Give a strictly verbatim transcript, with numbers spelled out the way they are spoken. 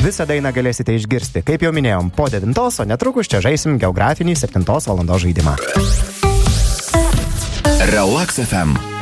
Visą dainą galėsite išgirsti, kaip jau minėjom, po devintos, o netrukus čia žaisim geografinį septintos valandos žaidimą. Relax F M.